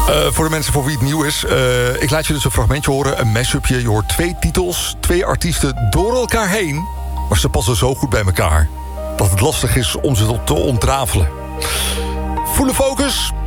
Voor de mensen voor wie het nieuw is. Ik laat je dus een fragmentje horen. Een masshupje. Je hoort 2 titels. 2 artiesten door elkaar heen. Maar ze passen zo goed bij elkaar. Dat het lastig is om ze te ontrafelen. Volle focus.